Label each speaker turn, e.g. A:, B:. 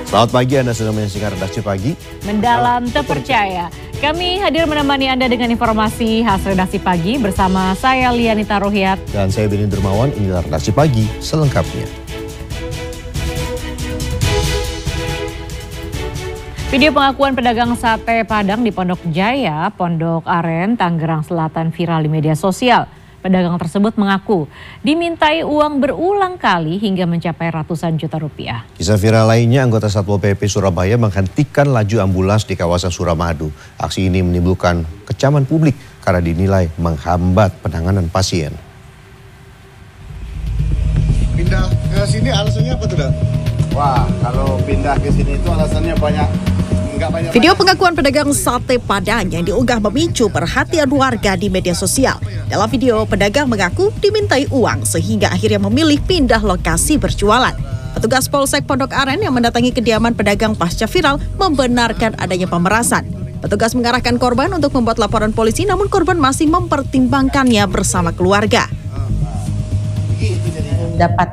A: Selamat pagi, Anda sedang menyaksikan Redaksi Pagi.
B: Mendalam terpercaya. Kami hadir menemani Anda dengan informasi khas Redaksi Pagi bersama saya Lianita Rohiat.
A: Dan saya Beni Dermawan, inilah Redaksi Pagi selengkapnya.
B: Video pengakuan pedagang sate Padang di Pondok Jaya, Pondok Aren, Tangerang Selatan viral di media sosial. Pedagang tersebut mengaku dimintai uang berulang kali hingga mencapai ratusan juta rupiah.
A: Kisah viral lainnya, anggota Satpol PP Surabaya menghentikan laju ambulans di kawasan Suramadu. Aksi ini menimbulkan kecaman publik karena dinilai menghambat penanganan pasien.
C: Pindah ke sini alasannya apa tuh, Dok?
D: Wah, kalau pindah ke sini itu alasannya banyak.
E: Video pengakuan pedagang sate Padang yang diunggah memicu perhatian warga di media sosial. Dalam video, pedagang mengaku dimintai uang sehingga akhirnya memilih pindah lokasi berjualan. Petugas Polsek Pondok Aren yang mendatangi kediaman pedagang pasca viral membenarkan adanya pemerasan. Petugas mengarahkan korban untuk membuat laporan polisi, namun korban masih mempertimbangkannya bersama keluarga.
F: Dapat